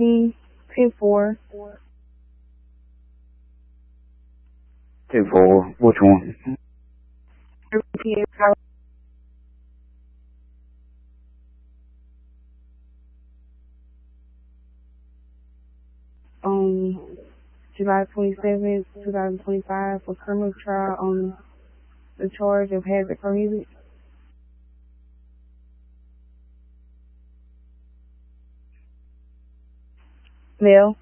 10-4. 10-4. Which one? July 27th, 2025 for criminal trial on the charge of hazard prohibited. Mel?